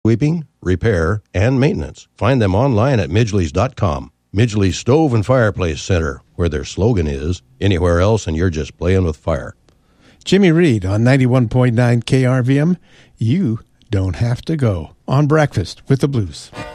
sweeping, repair, and maintenance. Find them online at Midgley's.com. Midgley's Stove and Fireplace Center, where their slogan is, anywhere else and you're just playing with fire. Jimmy Reed on 91.9 KRVM. You don't have to go. On Breakfast with the Blues.